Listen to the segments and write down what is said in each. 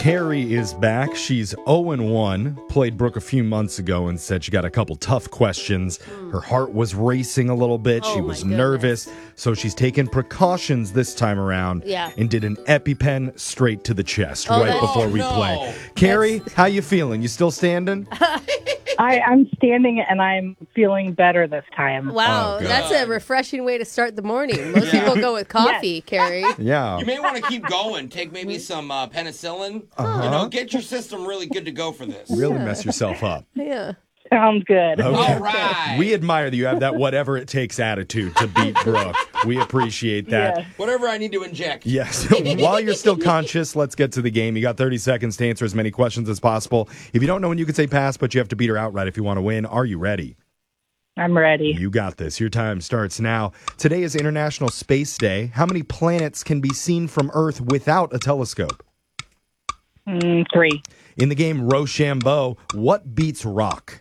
Carrie is back. She's 0-1. Played Brooke a few months ago and said she got a couple tough questions. Her heart was racing a little bit. She was nervous. So she's taken precautions this time around and did an EpiPen straight to the chest right before we play. Carrie, how you feeling? You still standing? I'm standing and I'm feeling better this time. Wow, that's a refreshing way to start the morning. Most people go with coffee, Carrie. Yeah. You may want to keep going. Take maybe some penicillin. You know, get your system really good to go for this. Really mess yourself up. Yeah. Sounds good. Okay. All right. We admire that you have that whatever it takes attitude to beat Brooke. We appreciate that. Yeah. Whatever I need to inject. Yes. While you're still conscious, let's get to the game. You got 30 seconds to answer as many questions as possible. If you don't know when you can say pass, but you have to beat her outright if you want to win. Are you ready? I'm ready. You got this. Your time starts now. Today is International Space Day. How many planets can be seen from Earth without a telescope? 3. In the game Rochambeau, what beats rock?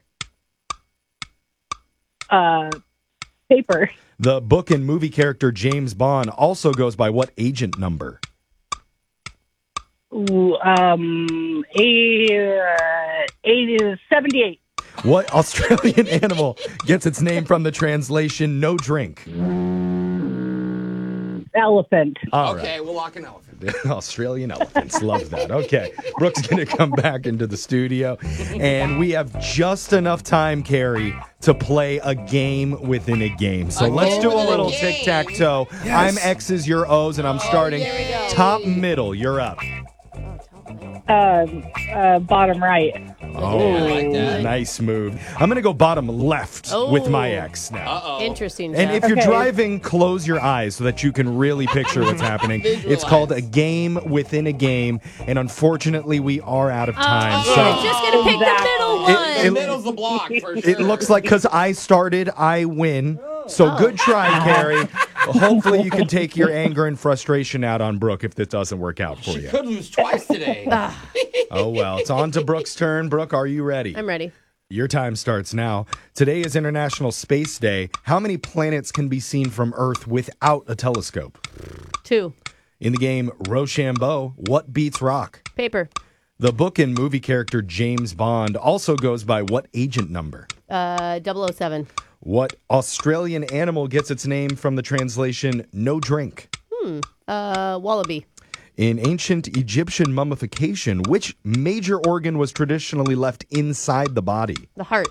Paper. The book and movie character James Bond also goes by what agent number? Ooh, 78. What Australian animal gets its name from the translation no drink? Elephant. All Okay, we'll lock an elephant. Australian elephants. Love that. Okay. Brooke's going to come back into the studio. And we have just enough time, Carrie, to play a game within a game. So let's do a little tic-tac-toe. Yes. I'm X's, you're O's, and I'm starting top middle. You're up. Bottom right. Oh, I like that. Nice move. I'm going to go bottom left with my X now. Uh-oh. Interesting. And if you're Okay. driving, close your eyes so that you can really picture what's happening. It's called a game within a game, and unfortunately, we are out of time. You're just going to pick the middle one. The middle's the block, for sure. It looks like because I started, I win. So good try, Carrie. Hopefully you can take your anger and frustration out on Brooke if this doesn't work out for She you. could lose twice today. Oh, well. It's on to Brooke's turn. Brooke, are you ready? I'm ready. Your time starts now. Today is International Space Day. How many planets can be seen from Earth without a telescope? 2. In the game Rochambeau, what beats rock? Paper. The book and movie character James Bond also goes by what agent number? 007. What Australian animal gets its name from the translation no drink? Wallaby. In ancient Egyptian mummification, which major organ was traditionally left inside the body? The heart.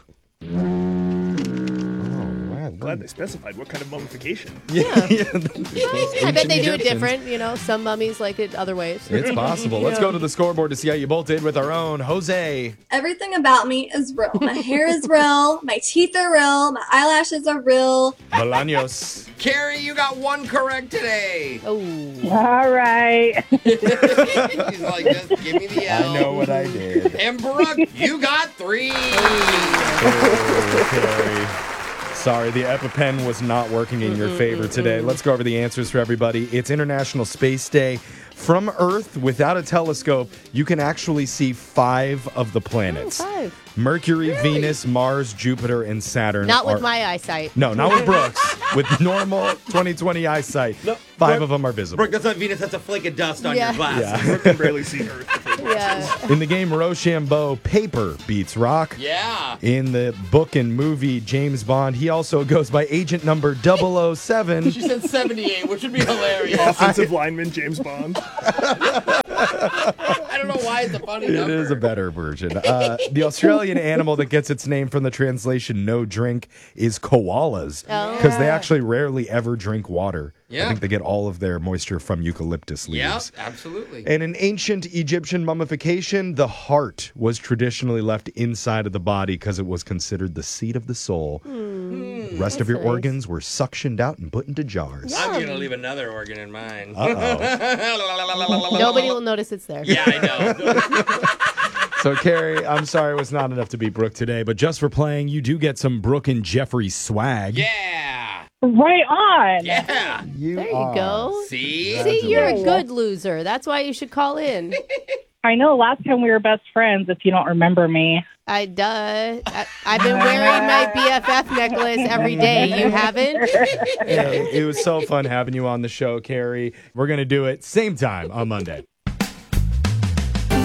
Glad they specified what kind of mummification. I bet they do it different. You know, some mummies like it other ways. It's possible. Let's go to the scoreboard to see how you both did with our own Jose. Everything about me is real. My hair is real. My teeth are real. My eyelashes are real. Bolaños. Carrie, you got 1 correct today. Oh. All right. She's like, just give me the L. I know what I did. And Brooke, you got 3. Carrie. Sorry, the EpiPen was not working in your favor today. Let's go over the answers for everybody. It's International Space Day. From Earth, without a telescope, you can actually see 5 of the planets. 5. Mercury, Venus, Mars, Jupiter, and Saturn. Not with my eyesight. No, not with Brooks. With normal 20/20 eyesight, 5 of them are visible. Brooke, that's not Venus. That's a flake of dust on your glasses. Yeah. Brooke can barely see Earth. Yeah. In the game Rochambeau, paper beats rock. Yeah. In the book and movie James Bond, he also goes by agent number 007. She said 78, which would be hilarious. Offensive lineman James Bond. I don't know why it's a funny number. It is a better version. The Australian animal that gets its name from the translation no drink is koalas. Because they actually rarely ever drink water. Yeah. I think they get all of their moisture from eucalyptus leaves. Yep, absolutely. And in ancient Egyptian mummification, the heart was traditionally left inside of the body because it was considered the seat of the soul. The rest of your nice. organs were suctioned out and put into jars. I'm going to leave another organ in mine. Uh-oh. Nobody will notice it's there. Yeah, I know. So, Carrie, I'm sorry it was not enough to beat Brooke today, but just for playing, you do get some Brooke and Jeffrey swag. Yeah. Right on. Yeah. There you go. See? See, you're a good loser. That's why you should call in. I know last time we were best friends, if you don't remember me. I've been wearing my BFF necklace every day. You haven't? Yeah, it was so fun having you on the show, Carrie. We're going to do it same time on Monday.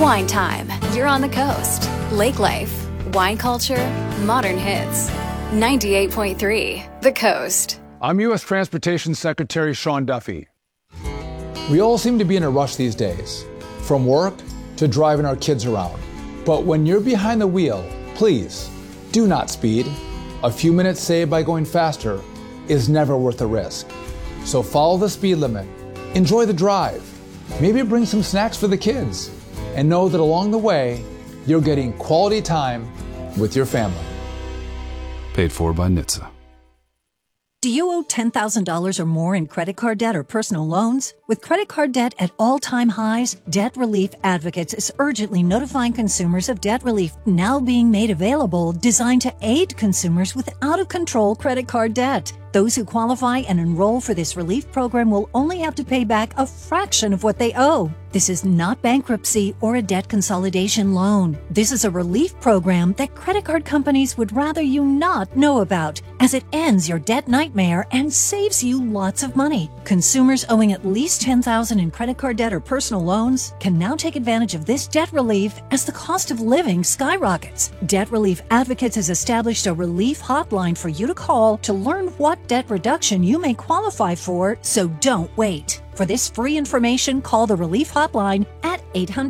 Wine time. You're on the coast. Lake life. Wine culture. Modern hits. 98.3 The Coast. I'm U.S. Transportation Secretary Sean Duffy. We all seem to be in a rush these days, from work to driving our kids around. But when you're behind the wheel, please do not speed. A few minutes saved by going faster is never worth the risk. So follow the speed limit, enjoy the drive, maybe bring some snacks for the kids, and know that along the way, you're getting quality time with your family. Paid for by NHTSA. Do you owe $10,000 or more in credit card debt or personal loans? With credit card debt at all-time highs, Debt Relief Advocates is urgently notifying consumers of debt relief now being made available, designed to aid consumers with out-of-control credit card debt. Those who qualify and enroll for this relief program will only have to pay back a fraction of what they owe. This is not bankruptcy or a debt consolidation loan. This is a relief program that credit card companies would rather you not know about, as it ends your debt nightmare and saves you lots of money. Consumers owing at least $10,000 in credit card debt or personal loans can now take advantage of this debt relief as the cost of living skyrockets. Debt Relief Advocates has established a relief hotline for you to call to learn what debt reduction you may qualify for, so don't wait. For this free information, call the Relief Hotline at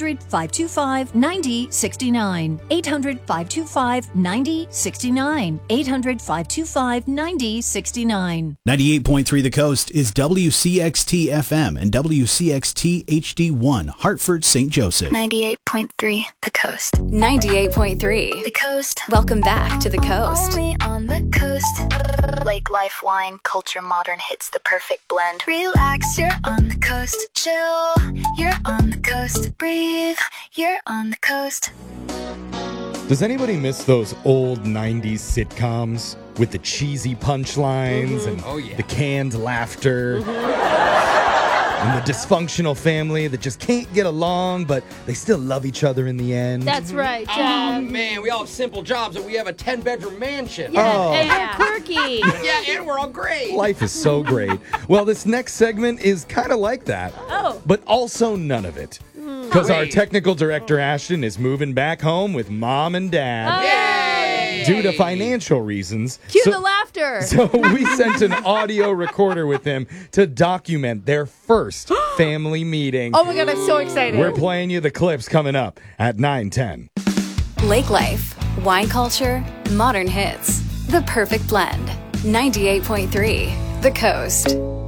800-525-9069. 800-525-9069. 800-525-9069. 98.3 The Coast is WCXT FM and WCXT HD1, Hartford, St. Joseph. 98.3 The Coast. 98.3 The Coast. Welcome back to The Coast. Only on the coast. Lake life, wine, culture, modern hits, the perfect blend. Relax, you're on the coast. Chill, you're on the coast. Breathe, you're on the coast. Does anybody miss those old 90s sitcoms with the cheesy punchlines and the canned laughter? And the dysfunctional family that just can't get along, but they still love each other in the end. That's right. Oh, man, we all have simple jobs and we have a 10-bedroom mansion. Yeah, and we're quirky. Yeah, and we're all great. Life is so great. Well, this next segment is kind of like that. Oh. But also none of it. Because our technical director, Ashton, is moving back home with mom and dad. Yay! Due to financial reasons. Cue the laughter. So we sent an audio recorder with him to document their first family meeting. Oh my God, I'm so excited. We're playing you the clips coming up at 9:10. Lake life, wine culture, modern hits. The perfect blend. 98.3 The Coast.